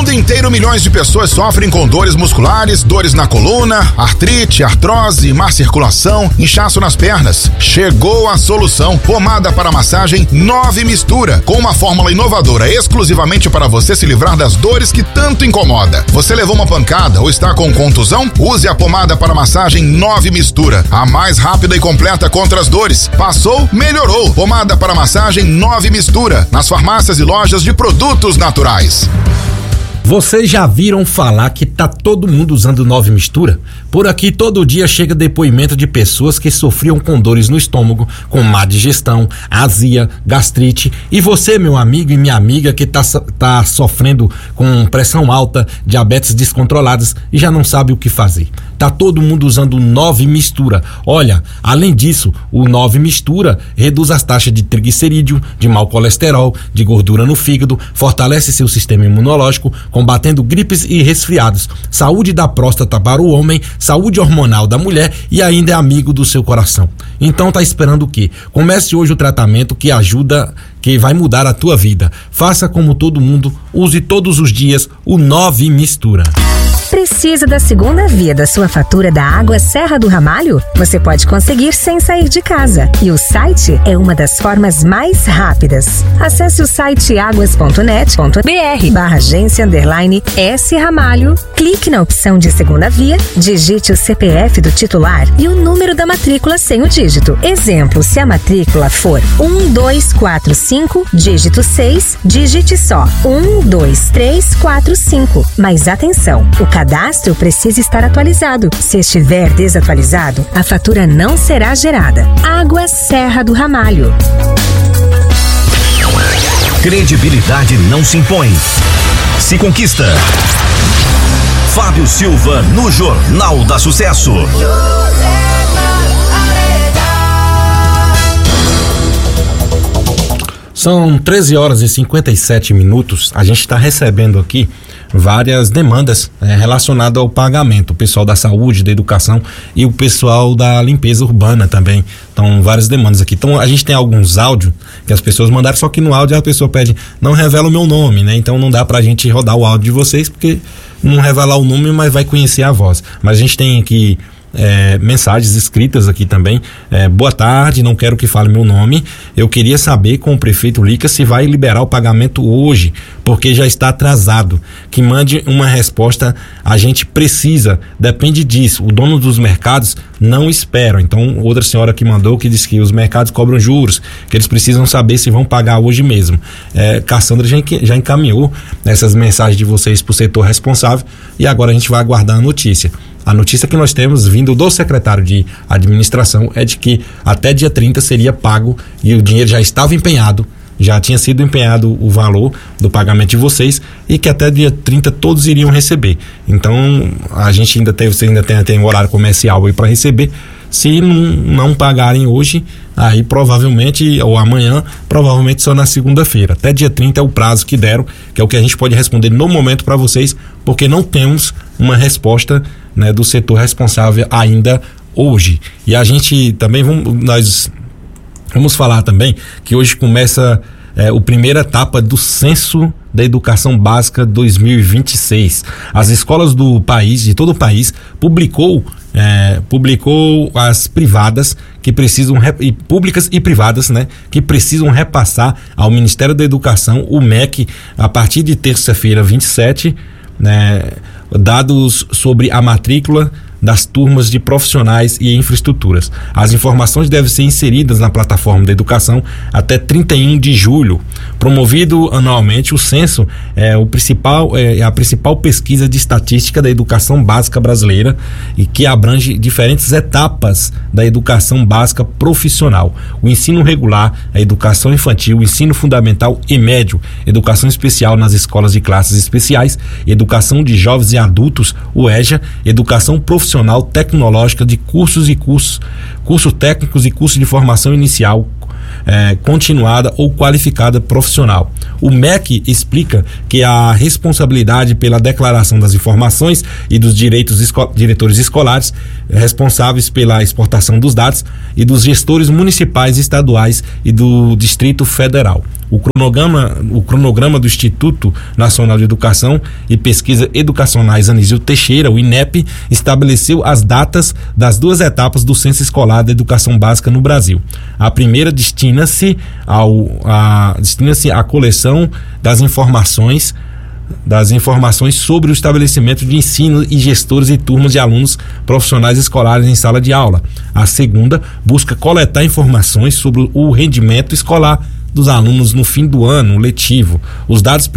mundo inteiro, milhões de pessoas sofrem com dores musculares, dores na coluna, artrite, artrose, má circulação, inchaço nas pernas. Chegou a solução. Pomada para massagem 9 Mistura, com uma fórmula inovadora exclusivamente para você se livrar das dores que tanto incomoda. Você levou uma pancada ou está com contusão? Use a pomada para massagem 9 Mistura, a mais rápida e completa contra as dores. Passou, melhorou. Pomada para massagem 9 Mistura, nas farmácias e lojas de produtos naturais. Vocês já viram falar que tá todo mundo usando 9 Mistura? Por aqui todo dia chega depoimento de pessoas que sofriam com dores no estômago, com má digestão, azia, gastrite. E você, meu amigo e minha amiga, que tá sofrendo com pressão alta, diabetes descontroladas e já não sabe o que fazer. Tá todo mundo usando 9 Mistura. Olha, além disso, o 9 Mistura reduz as taxas de triglicerídeo, de mau colesterol, de gordura no fígado, fortalece seu sistema imunológico, combatendo gripes e resfriados, saúde da próstata para o homem, saúde hormonal da mulher e ainda é amigo do seu coração. Então tá esperando o quê? Comece hoje o tratamento que ajuda, que vai mudar a tua vida. Faça como todo mundo, use todos os dias o 9 Mistura. Precisa da segunda via da sua fatura da água Serra do Ramalho? Você pode conseguir sem sair de casa. E o site é uma das formas mais rápidas. Acesse o site aguas.net.br/agência_S Ramalho, clique na opção de segunda via, digite o CPF do titular e o número da matrícula sem o dígito. Exemplo, se a matrícula for 1245, dígito 6, digite só 12345. Mas atenção, o cadastro precisa estar atualizado. Se estiver desatualizado, a fatura não será gerada. Água Serra do Ramalho. Credibilidade não se impõe, se conquista. Fábio Silva no Jornal da Sucesso. São 13h57. A gente está recebendo aqui várias demandas relacionadas ao pagamento. O pessoal da saúde, da educação e o pessoal da limpeza urbana também. Então, várias demandas aqui. Então, a gente tem alguns áudios que as pessoas mandaram, só que no áudio a pessoa pede, não revela o meu nome, né? Então, não dá pra gente rodar o áudio de vocês, porque não revelar o nome, mas vai conhecer a voz. Mas a gente tem aqui mensagens escritas aqui também. Boa tarde, não quero que fale meu nome. Eu queria saber com o prefeito Lica se vai liberar o pagamento hoje, porque já está atrasado. Que mande uma resposta, a gente precisa, depende disso. O dono dos mercados não espera. Então, outra senhora que mandou, que disse que os mercados cobram juros, que eles precisam saber se vão pagar hoje mesmo. Cassandra já encaminhou essas mensagens de vocês para o setor responsável e agora a gente vai aguardar a notícia. A notícia que nós temos vindo do secretário de administração é de que até dia 30 seria pago e o dinheiro já estava empenhado, já tinha sido empenhado o valor do pagamento de vocês e que até dia 30 todos iriam receber. Então a gente ainda tem um horário comercial aí para receber. Se não pagarem hoje, aí provavelmente, ou amanhã, provavelmente só na segunda-feira. Até dia 30 é o prazo que deram, que é o que a gente pode responder no momento para vocês, porque não temos uma resposta, né, do setor responsável ainda hoje. E a gente também nós vamos falar também que hoje começa a primeira etapa do Censo da Educação Básica 2026. As escolas do país, de todo o país, publicou as privadas que precisam, públicas e privadas, né, que precisam repassar ao Ministério da Educação, o MEC, a partir de terça-feira 27, né, dados sobre a matrícula das turmas de profissionais e infraestruturas. As informações devem ser inseridas na plataforma da educação até 31 de julho. Promovido anualmente, o censo é a principal pesquisa de estatística da educação básica brasileira e que abrange diferentes etapas da educação básica profissional: o ensino regular, a educação infantil, o ensino fundamental e médio, educação especial nas escolas de classes especiais, educação de jovens e adultos, o EJA, educação profissional tecnológica de cursos técnicos e cursos de formação inicial, continuada ou qualificada profissional. O MEC explica que a responsabilidade pela declaração das informações e dos diretores escolares responsáveis pela exportação dos dados e dos gestores municipais, estaduais e do Distrito Federal. O cronograma do Instituto Nacional de Educação e Pesquisa Educacionais Anísio Teixeira, o INEP, estabeleceu as datas das 2 etapas do Censo Escolar da Educação Básica no Brasil. A primeira destina-se à coleção das informações sobre o estabelecimento de ensino e gestores e turmas de alunos profissionais escolares em sala de aula. A segunda busca coletar informações sobre o rendimento escolar dos alunos no fim do ano letivo. Os dados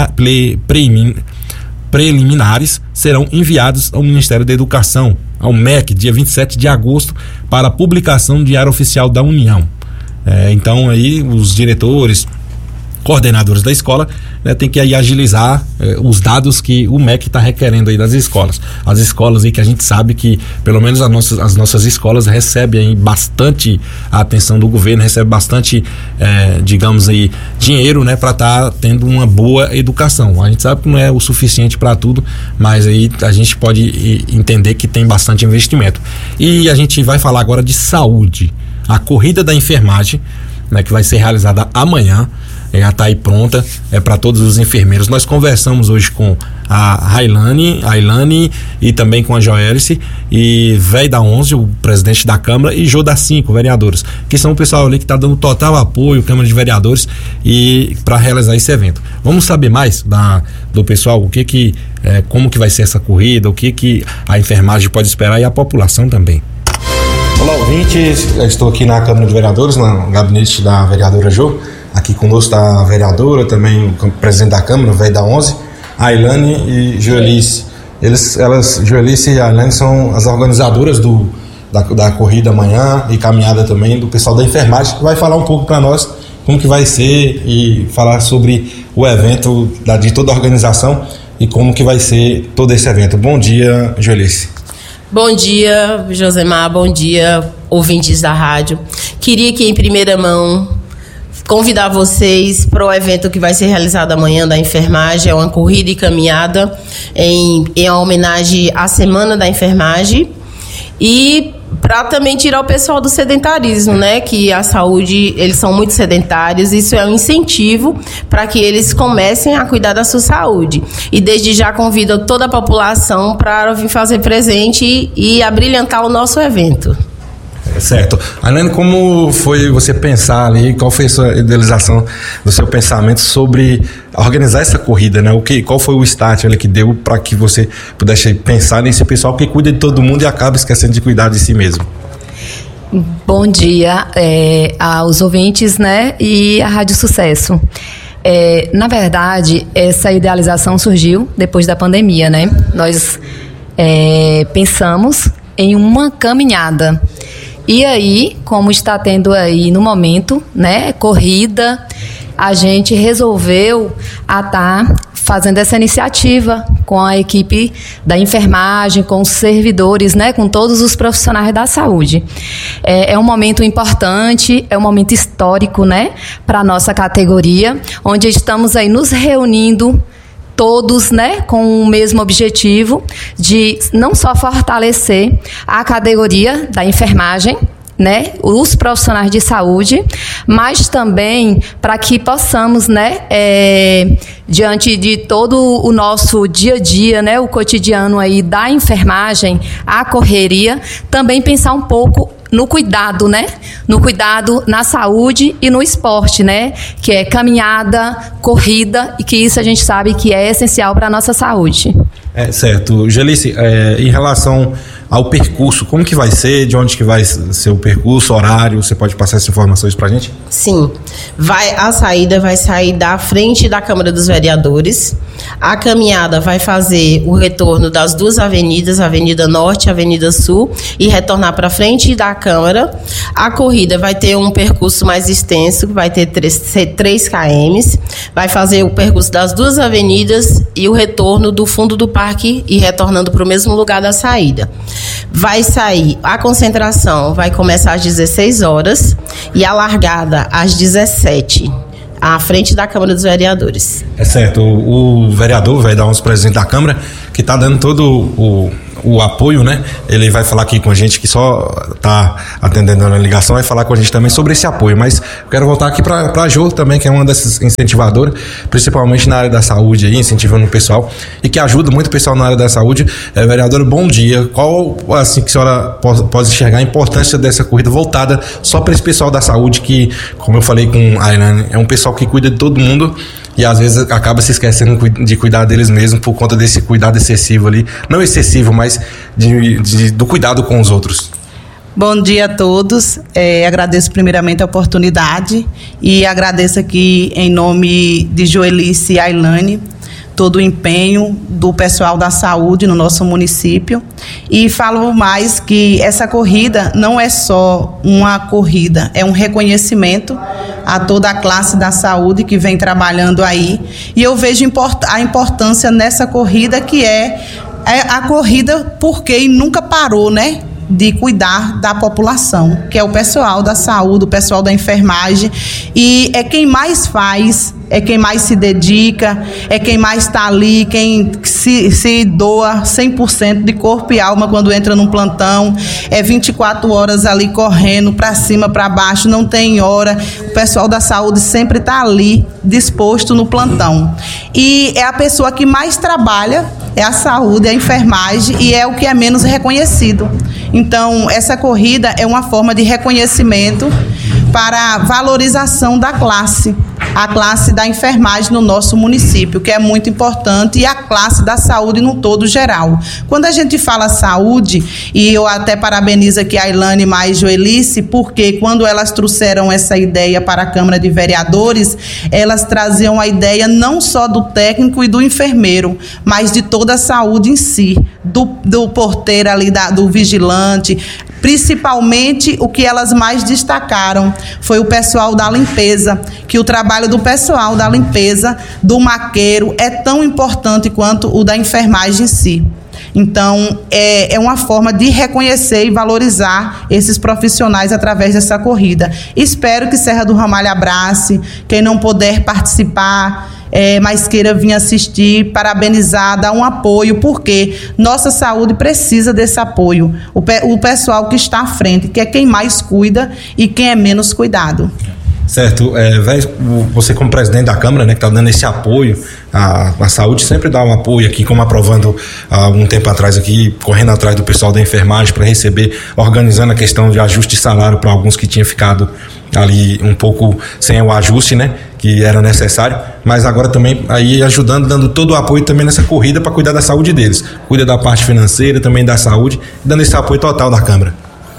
preliminares serão enviados ao Ministério da Educação, ao MEC, dia 27 de agosto, para a publicação no Diário Oficial da União. Então aí os diretores, coordenadores da escola, né, tem que aí agilizar os dados que o MEC está requerendo aí das escolas. As escolas aí que a gente sabe que pelo menos as nossas escolas recebem aí bastante a atenção do governo, recebem bastante, digamos aí, dinheiro, né, para estar tendo uma boa educação. A gente sabe que não é o suficiente para tudo, mas aí a gente pode entender que tem bastante investimento. E a gente vai falar agora de saúde. A corrida da enfermagem, né, que vai ser realizada amanhã, já está aí pronta, para todos os enfermeiros. Nós conversamos hoje com a Railane e também com a Joelice e Véi da 11, o presidente da Câmara, e Jô da 5, vereadores, que são o pessoal ali que está dando total apoio, Câmara de Vereadores, e para realizar esse evento. Vamos saber mais do pessoal, como que vai ser essa corrida, o que a enfermagem pode esperar e a população também. Olá, ouvintes, eu estou aqui na Câmara de Vereadores, no gabinete da vereadora Jô. Aqui conosco está a vereadora, também o presidente da Câmara, o Véi da 11, a Ailane e Joelice. Joelice e a Ailane são as organizadoras da corrida amanhã e caminhada também do pessoal da enfermagem, que vai falar um pouco para nós como que vai ser e falar sobre o evento de toda a organização e como que vai ser todo esse evento. Bom dia, Joelice. Bom dia, Josemar, bom dia, ouvintes da rádio. Queria que em primeira mão convidar vocês para o evento que vai ser realizado amanhã da enfermagem. É uma corrida e caminhada em homenagem à Semana da Enfermagem e para também tirar o pessoal do sedentarismo, né? Que a saúde, eles são muito sedentários, isso é um incentivo para que eles comecem a cuidar da sua saúde. E desde já convido toda a população para vir fazer presente e abrilhantar o nosso evento. Certo. Ailane, como foi você pensar ali, qual foi a sua idealização do seu pensamento sobre organizar essa corrida, né? Qual foi o start ali que deu para que você pudesse pensar nesse pessoal que cuida de todo mundo e acaba esquecendo de cuidar de si mesmo? Bom dia aos ouvintes, né? E a Rádio Sucesso. Na verdade, essa idealização surgiu depois da pandemia, né? Nós pensamos em uma caminhada. E aí, como está tendo aí no momento, né, corrida, a gente resolveu estar fazendo essa iniciativa com a equipe da enfermagem, com os servidores, né, com todos os profissionais da saúde. É um momento importante, é um momento histórico, né, para a nossa categoria, onde estamos aí nos reunindo todos, né, com o mesmo objetivo de não só fortalecer a categoria da enfermagem, né, os profissionais de saúde, mas também para que possamos, né, diante de todo o nosso dia a dia, né, o cotidiano aí da enfermagem, a correria, também pensar um pouco no cuidado, né? No cuidado na saúde e no esporte, né? Que é caminhada, corrida, e que isso a gente sabe que é essencial para a nossa saúde. Certo. Joelice, em relação ao percurso, como que vai ser, de onde que vai ser o percurso, horário, você pode passar essas informações pra gente? Sim, a saída vai sair da frente da Câmara dos Vereadores, a caminhada vai fazer o retorno das 2 avenidas, a Avenida Norte e a Avenida Sul, e retornar para frente da Câmara. A corrida vai ter um percurso mais extenso, vai ter 3 km, vai fazer o percurso das 2 avenidas e o retorno do fundo do parque e retornando para o mesmo lugar da saída. Vai sair, a concentração vai começar às 16 horas e a largada às 17, à frente da Câmara dos Vereadores. Certo, o vereador, vai dar uns presidente da Câmara, que está dando todo o apoio, né? Ele vai falar aqui com a gente, que só tá atendendo a ligação, vai falar com a gente também sobre esse apoio. Mas eu quero voltar aqui para a Jo também, que é uma dessas incentivadoras, principalmente na área da saúde aí, incentivando o pessoal e que ajuda muito o pessoal na área da saúde. Vereadora, bom dia. Qual, assim, que a senhora pode enxergar a importância dessa corrida voltada só para esse pessoal da saúde que, como eu falei com a Ailane, é um pessoal que cuida de todo mundo e às vezes acaba se esquecendo de cuidar deles mesmos por conta desse cuidado excessivo ali, não excessivo, mas do cuidado com os outros. Bom dia a todos, agradeço primeiramente a oportunidade e agradeço aqui em nome de Joelice e Ailane todo o empenho do pessoal da saúde no nosso município e falo mais que essa corrida não é só uma corrida, é um reconhecimento a toda a classe da saúde que vem trabalhando aí e eu vejo a importância nessa corrida que é a corrida porque nunca parou, né? De cuidar da população, que é o pessoal da saúde, o pessoal da enfermagem, e é quem mais faz, é quem mais se dedica, é quem mais está ali, quem se doa 100% de corpo e alma quando entra num plantão, é 24 horas ali correndo para cima, para baixo, não tem hora, o pessoal da saúde sempre está ali, disposto no plantão, e é a pessoa que mais trabalha, é a saúde, é a enfermagem, e é o que é menos reconhecido. Então, essa corrida é uma forma de reconhecimento para a valorização da classe, a classe da enfermagem no nosso município, que é muito importante, e a classe da saúde no todo geral. Quando a gente fala saúde, e eu até parabenizo aqui a Ailane mais Joelice, porque quando elas trouxeram essa ideia para a Câmara de Vereadores, elas traziam a ideia não só do técnico e do enfermeiro, mas de toda a saúde em si, do porteiro ali, do vigilante. Principalmente o que elas mais destacaram foi o pessoal da limpeza, que o trabalho do pessoal da limpeza, do maqueiro, é tão importante quanto o da enfermagem em si. Então, é uma forma de reconhecer e valorizar esses profissionais através dessa corrida. Espero que Serra do Ramalho abrace, quem não puder participar, mas queira vir assistir, parabenizar, dar um apoio, porque nossa saúde precisa desse apoio. O pessoal que está à frente, que é quem mais cuida e quem é menos cuidado. Certo, você como presidente da Câmara, né, que está dando esse apoio à saúde, sempre dá um apoio aqui, como aprovando há algum tempo atrás aqui, correndo atrás do pessoal da enfermagem para receber, organizando a questão de ajuste de salário para alguns que tinham ficado ali um pouco sem o ajuste, né, que era necessário, mas agora também aí ajudando, dando todo o apoio também nessa corrida para cuidar da saúde deles, cuida da parte financeira, também da saúde, dando esse apoio total da Câmara.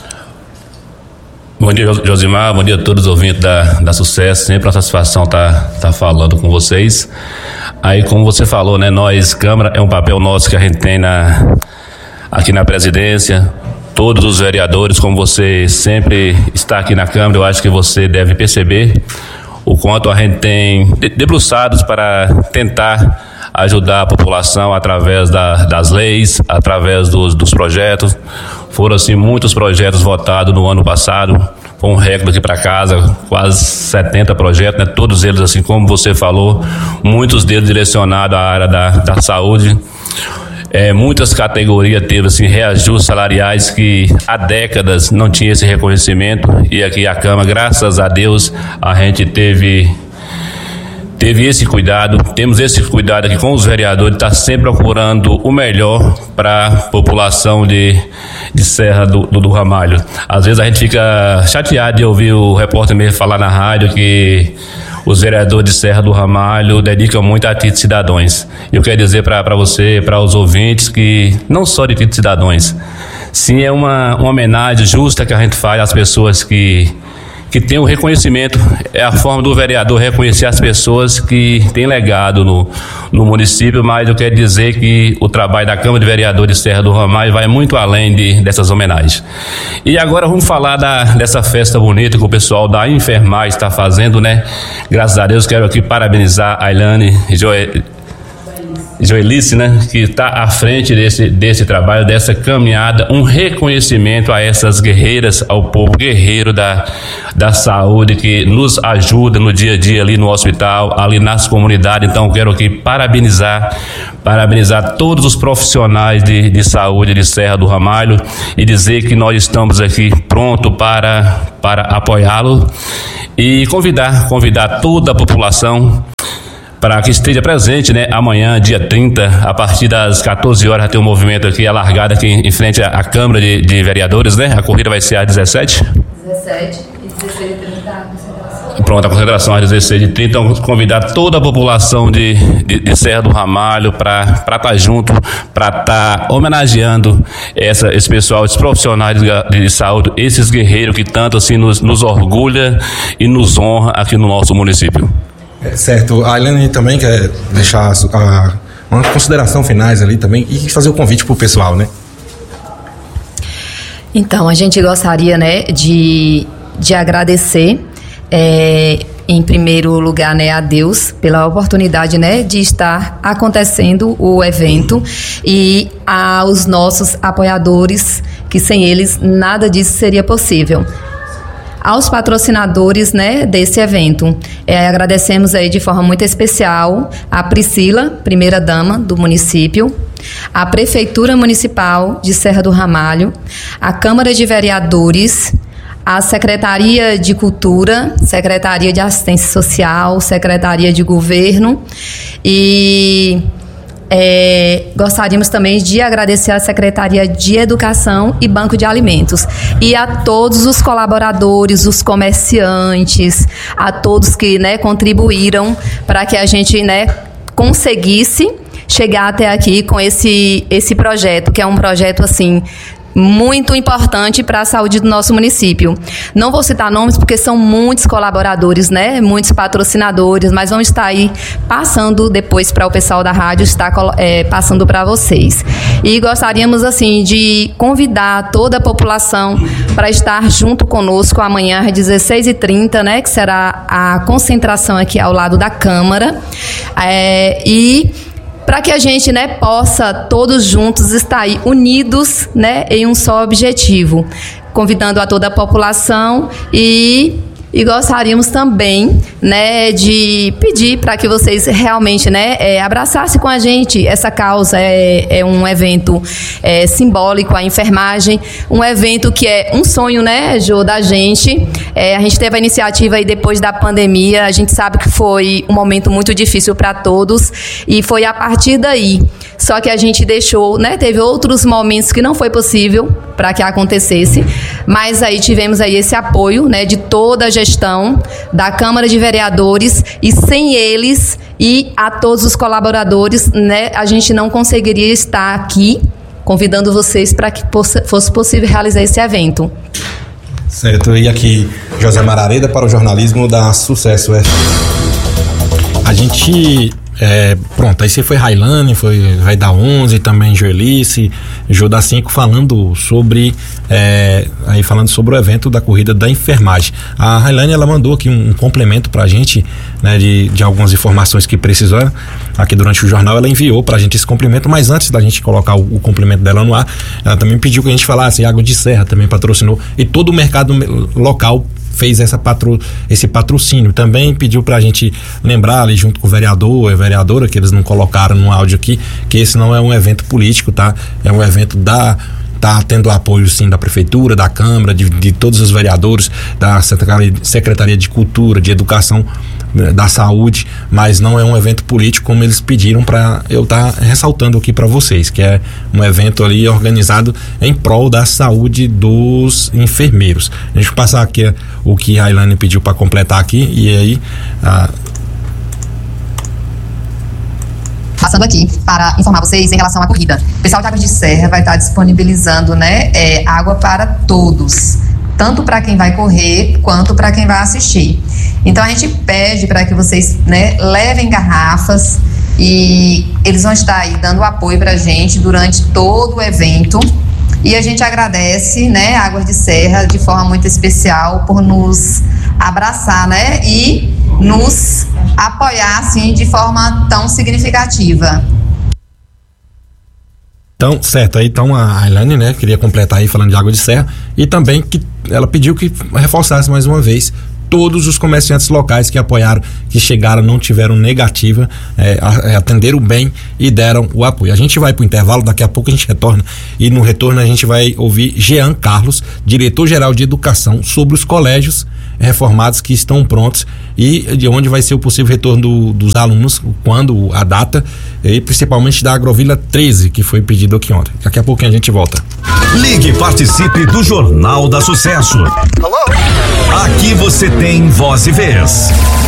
Bom dia, Josimar, bom dia a todos os ouvintes da Sucesso, sempre uma satisfação tá falando com vocês. Aí, como você falou, né, nós, Câmara, é um papel nosso que a gente tem aqui na presidência, todos os vereadores, como você sempre está aqui na Câmara, eu acho que você deve perceber o quanto a gente tem debruçados para tentar ajudar a população através das leis, através dos projetos. Foram assim muitos projetos votados no ano passado, foi um recorde aqui para casa, quase 70 projetos, né? Todos eles, assim como você falou, muitos deles direcionados à área da saúde. Muitas categorias teve assim, reajustes salariais que há décadas não tinha esse reconhecimento, e aqui a Câmara, graças a Deus, a gente teve esse cuidado, temos esse cuidado aqui com os vereadores, está sempre procurando o melhor para a população de Serra do Ramalho. Às vezes a gente fica chateado de ouvir o repórter mesmo falar na rádio que os vereadores de Serra do Ramalho dedicam muito a título de cidadãos. Eu quero dizer para você, para os ouvintes, que não só de título de cidadãos, sim, é uma homenagem justa que a gente faz às pessoas que tem o reconhecimento, é a forma do vereador reconhecer as pessoas que têm legado no município, mas eu quero dizer que o trabalho da Câmara de Vereadores de Serra do Ramalho vai muito além dessas homenagens. E agora vamos falar dessa festa bonita que o pessoal da enfermagem está fazendo, né? Graças a Deus, quero aqui parabenizar a Ailane Joelice, né, que está à frente desse trabalho, dessa caminhada, um reconhecimento a essas guerreiras, ao povo guerreiro da saúde que nos ajuda no dia a dia ali no hospital, ali nas comunidades. Então quero aqui parabenizar todos os profissionais de saúde de Serra do Ramalho e dizer que nós estamos aqui pronto para apoiá-lo e convidar toda a população para que esteja presente, né, amanhã, dia 30, a partir das 14 horas, vai ter um movimento aqui, a largada aqui em frente à Câmara de Vereadores, né? A corrida vai ser às 17? 17 e 16h30 a concentração. Pronto, a concentração às 16h30, então convidar toda a população de Serra do Ramalho para estar junto, para estar homenageando esse pessoal, esses profissionais de saúde, esses guerreiros que tanto assim nos orgulha e nos honra aqui no nosso município. Certo, a Ailane também quer deixar uma consideração finais ali também e fazer o convite para o pessoal, né? Então, a gente gostaria, né, de agradecer, em primeiro lugar, né, a Deus pela oportunidade, né, de estar acontecendo o evento e aos nossos apoiadores, que sem eles nada disso seria possível. Aos patrocinadores, né, desse evento, agradecemos aí de forma muito especial a Priscila, primeira-dama do município, a Prefeitura Municipal de Serra do Ramalho, a Câmara de Vereadores, a Secretaria de Cultura, Secretaria de Assistência Social, Secretaria de Governo e... gostaríamos também de agradecer à Secretaria de Educação e Banco de Alimentos e a todos os colaboradores, os comerciantes, a todos que, né, contribuíram para que a gente, né, conseguisse chegar até aqui com esse projeto, que é um projeto assim muito importante para a saúde do nosso município. Não vou citar nomes porque são muitos colaboradores, né? Muitos patrocinadores, mas vamos estar aí passando depois para o pessoal da rádio, estar passando para vocês. E gostaríamos, assim, de convidar toda a população para estar junto conosco amanhã às 16h30, né? Que será a concentração aqui ao lado da Câmara. E para que a gente, né, possa todos juntos estar aí unidos, né, em um só objetivo, convidando a toda a população e gostaríamos também, né, de pedir para que vocês realmente, né, abraçassem com a gente essa causa. É um evento simbólico, a enfermagem, um evento que é um sonho, né, Jô, da gente. A gente teve a iniciativa aí depois da pandemia, a gente sabe que foi um momento muito difícil para todos e foi a partir daí. Só que a gente deixou, né, teve outros momentos que não foi possível para que acontecesse, mas aí tivemos aí esse apoio, né, de toda a gestão da Câmara de Vereadores e sem eles e a todos os colaboradores, né, a gente não conseguiria estar aqui convidando vocês para que fosse possível realizar esse evento. Certo, e aqui José Marareda para o jornalismo da Sucesso FM. A gente... pronto, aí você foi Railane, vai da 11, também Joelice, Jô da 5, falando sobre o evento da corrida da enfermagem. A Railane, ela mandou aqui um complemento pra gente, né, de algumas informações que precisou aqui durante o jornal. Ela enviou pra gente esse complemento, mas antes da gente colocar o complemento dela no ar, ela também pediu que a gente falasse. Água de Serra também patrocinou e todo o mercado local fez esse patrocínio. Também pediu pra gente lembrar ali junto com o vereador e a vereadora, que eles não colocaram no áudio aqui, que esse não é um evento político, tá? É um evento tá tendo apoio sim da Prefeitura, da Câmara, de todos os vereadores, da Secretaria de Cultura, de Educação, da Saúde, mas não é um evento político como eles pediram para eu estar ressaltando aqui para vocês, que é um evento ali organizado em prol da saúde dos enfermeiros. A gente vai passar aqui o que a Ailane pediu para completar aqui e aí Passando aqui para informar vocês em relação à corrida. O pessoal de Águas de Serra vai estar disponibilizando, né, água para todos, tanto para quem vai correr quanto para quem vai assistir. Então a gente pede para que vocês, né, levem garrafas e eles vão estar aí dando apoio para a gente durante todo o evento. E a gente agradece, né, Águas de Serra de forma muito especial por nos abraçar, né, e nos apoiar assim de forma tão significativa. Então, certo, aí então a Ailane, né, queria completar aí falando de Água de Serra e também que ela pediu que reforçasse mais uma vez todos os comerciantes locais que apoiaram, que chegaram, não tiveram negativa, atenderam bem e deram o apoio. A gente vai para o intervalo, daqui a pouco a gente retorna e no retorno a gente vai ouvir Jean Carlos, diretor-geral de educação, sobre os colégios reformados que estão prontos e de onde vai ser o possível retorno dos alunos, quando a data, e principalmente da Agrovila 13, que foi pedido aqui ontem. Daqui a pouco a gente volta. Ligue e participe do Jornal da Sucesso. Aqui você tem voz e vez.